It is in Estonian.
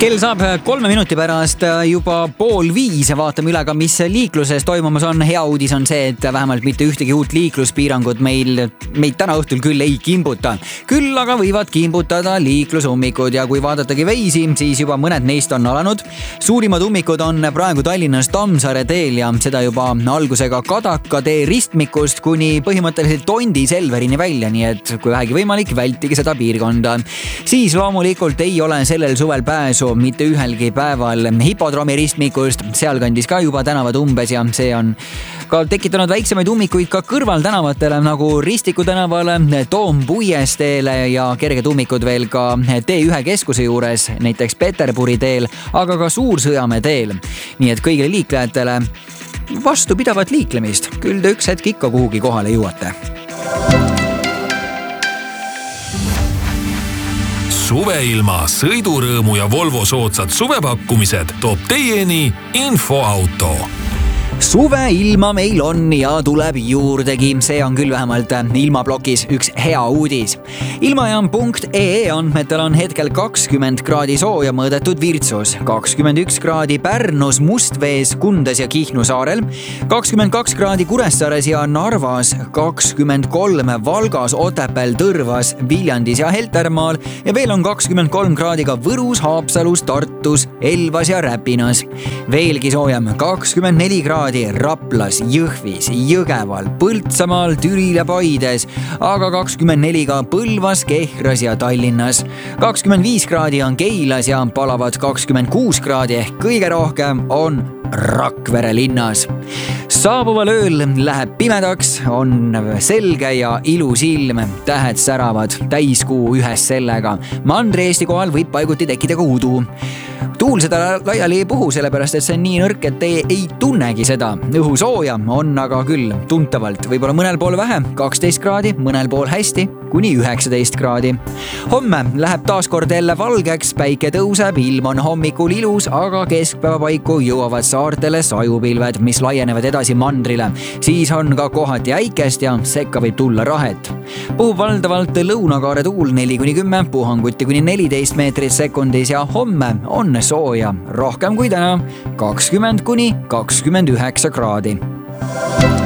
Kell saab 3 minuti pärast juba 4:30 ja vaatame üle ka, mis liikluses toimumas on. Hea uudis on see, et vähemalt mitte ühtegi uut liikluspiirangut meid täna õhtul küll ei kimbuta. Küll aga võivad kimbutada liiklusummikud ja kui vaadatagi veisi, siis juba mõned neist on alanud. Suurimad ummikud on praegu Tallinnas Tammsaare teel ja seda juba algusega Kadaka tee ristmikust kuni põhimõtteliselt Tondi Selverini välja, nii et kui vähegi võimalik, vältige seda piirkonda. Siis loomulikult ei ole sellel suvel pääsu mitte ühelgi päeval Hipodroomi ristmikust, sealkandis ka juba tänavad umbes ja see on ka tekitanud väiksemaid ummikuid ka kõrvaltänavatele nagu Ristiku tänavale, Toompuiesteele ja kerged ummikud veel ka T1 keskuse juures, näiteks Peterburi teel, aga ka Suur-Sõjamäe teel. Nii et kõigile liiklejatele vastupidavat liiklemist, küll te üks hetk ikka kuhugi kohale jõuate. Suveilma, sõidurõõmu ja Volvo soodsad suvepakkumised toob teieni Infoauto. Suveilma meil on ja tuleb juurdegi. See on küll vähemalt ilmaplokis üks hea uudis. Ilmajaam.ee andmetel on hetkel 20 kraadi sooja mõõdetud Virtsus, 21 kraadi Pärnus, Mustvees, Kundas ja Kihnu saarel, 22 kraadi Kuressaares ja Narvas, 23 Valgas, Otepääl, Tõrvas, Viljandis ja Heltermaal ja veel on 23 kraadi ka Võrus, Haapsalus, Tartus, Elvas ja Räpinas. Veelgi soojem 24 kraadi Raplas, Jõhvis, Jõgeval, Põltsamaal, Türil ja Paides, aga 24 ka Põlvas, Kehras ja Tallinnas. 25 kraadi on Keilas ja palavad 26 kraadi ehk kõige rohkem on Rakvere linnas. Saabuval ööl läheb pimedaks, on selge ja ilus ilm, tähed säravad, täiskuu ühes sellega. Mandri-Eesti kohal võib paiguti tekkida ka udu. Tuul seda laiali ei puhu, sellepärast et see on nii nõrk, et te ei tunnegi seda. Õhu sooja on aga küll tuntavalt, võib-olla mõnel pool vähe, 12 kraadi, mõnel pool hästi, kuni 19 kraadi. Homme läheb taaskord jälle valgeks, päike tõuseb, ilm on hommikul ilus, aga keskpäeva paiku jõuavad saartele sajupilved, mis laienevad edasi mandrile. Siis on ka kohati äikest ja sekka võib tulla rahet. Puhub valdavalt lõunakaare tuul 4-10, puhanguti kuni 14 meetrit sekundis ja homme on sooja rohkem kui täna, 20-29 kraadi.